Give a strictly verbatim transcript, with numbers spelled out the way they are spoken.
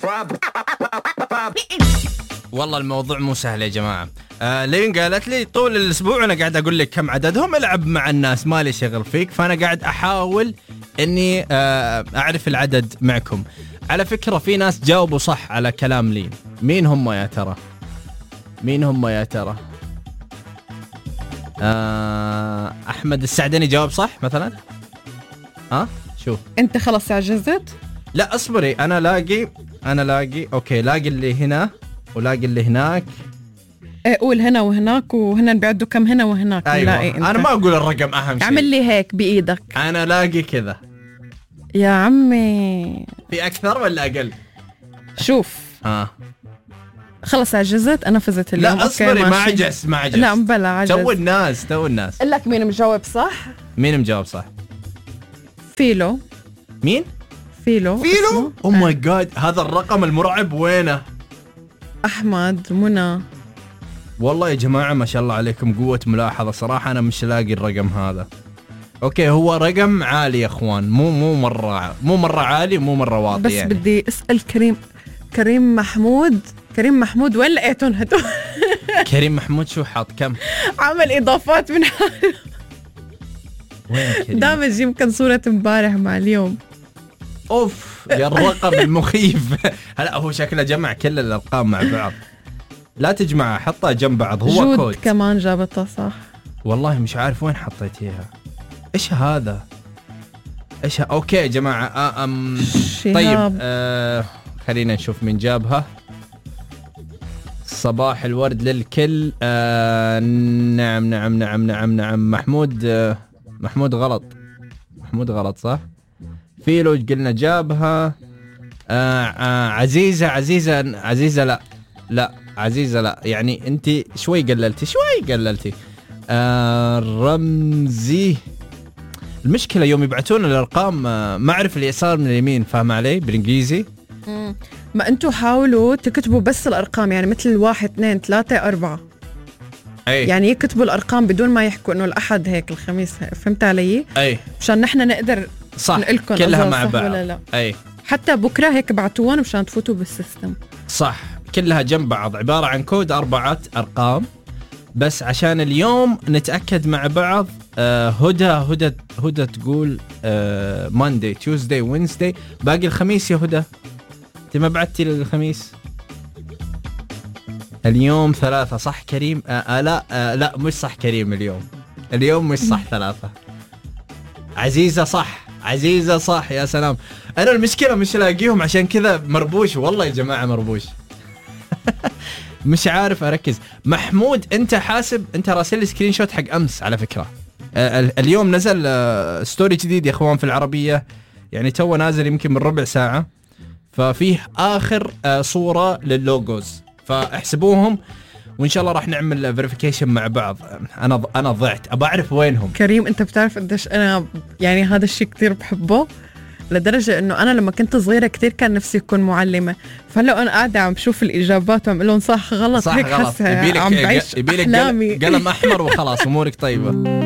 والله الموضوع مو سهل يا جماعة. آه لين قالت لي طول الأسبوع أنا قاعد أقول لك كم عددهم، ألعب مع الناس مالي شغل فيك، فأنا قاعد أحاول إني آه أعرف العدد معكم. على فكرة في ناس جاوبوا صح على كلام لين. مين هم يا ترى؟ مين هم يا ترى؟ آه أحمد السعدني جاوب صح مثلا. ها آه؟ شوف أنت خلص عجزت؟ لا أصبري، أنا لاقي أنا لاقي أوكي لاقي اللي هنا ولاقي اللي هناك. ايه قول هنا وهناك وهنا بيعدوا كم هنا وهناك. أيوة. أنا ما أقول الرقم أهم شيء. اعمل لي هيك بإيدك. أنا لاقي كذا يا عمي. في أكثر ولا أقل؟ شوف آه. خلص عجزت أنا فزت اليوم. لا أصبري ما عجز ما عجز. لا بلا عجز. تو الناس تو الناس. قل لك مين مجاوب صح؟ مين مجاوب صح؟ فيلو. مين؟ فيلو. فيلو؟ أوه ماي جاد، هذا الرقم المرعب وينه؟ أحمد منى. والله يا جماعة ما شاء الله عليكم، قوة ملاحظة صراحة. أنا مش لاقي الرقم هذا. أوكي هو رقم عالي يا أخوان، مو مو مرة مو مرة عالي مو مرة واطي. بس يعني. بدي أسأل كريم كريم محمود كريم محمود وين لقيتون هدول؟ كريم محمود شو حاط كم؟ عمل إضافات من حاله. وين كريم؟ دامج يمكن صورة امبارح مع اليوم. أوف يا الرقم المخيف. هلا هو شكله جمع كل الأرقام مع بعض. لا تجمع، حطها جنب بعض. هو جود كود كمان جابتها صح. والله مش عارف وين حطيتيها. إيش هذا؟ إيش ها؟ أوكي يا جماعة. آه أم طيب آه خلينا نشوف من جابها. صباح الورد للكل. آه نعم نعم نعم نعم نعم محمود. آه محمود غلط. محمود غلط صح. فيلو قلنا جابها. آه آه عزيزة عزيزة عزيزة لا لا عزيزة لا، يعني انت شوي قللتي شوي قللتي. آه رمزي. المشكلة يوم يبعتون الأرقام آه ما أعرف اليسار من اليمين، فاهم علي بالإنجليزي؟ مم. ما أنتوا حاولوا تكتبوا بس الأرقام، يعني مثل واحد اثنين ثلاثة أربعة. أي. يعني يكتبوا الأرقام بدون ما يحكوا إنه الأحد هيك الخميس هيك. فهمت علي؟ أي. مشان نحن نقدر صح نقلكن كلها مع صح بعض. ولا لا. أي. حتى بكرة هيك بعتوهم مشان تفوتوا بالسيستم. صح كلها جنب بعض، عبارة عن كود أربعة أرقام بس عشان اليوم نتأكد مع بعض. آه هدى هدى هدى تقول آه ماندي تيوزداي وينزداي، باقي الخميس يا هدى. انت ما بعتي للخميس؟ اليوم ثلاثة صح كريم؟ آه آه لا آه لا مش صح كريم، اليوم اليوم مش صح ثلاثة. عزيزة صح عزيزة صح. يا سلام. أنا المشكلة مش لاقيهم عشان كذا مربوش والله يا جماعة مربوش. مش عارف أركز. محمود أنت حاسب أنت راسل لي سكرين شوت حق أمس على فكرة. آه اليوم نزل آه ستوري جديد يا إخوان في العربية، يعني تو نازل يمكن من ربع ساعة، ففيه آخر آه صورة لللوجوز، فاحسبوهم وإن شاء الله راح نعمل فيريفيكيشن مع بعض. أنا أنا ضعت أبى أعرف وينهم. كريم أنت بتعرف قديش أنا يعني هذا الشيء كتير بحبه، لدرجة إنه أنا لما كنت صغيرة كتير كان نفسي أكون معلمة، فهلا أنا قاعدة عم بشوف الإجابات وعم لهم صح غلط صح هيك غلط. حاسة عم بعيش أحلامي. قلم أحمر وخلاص أمورك طيبة.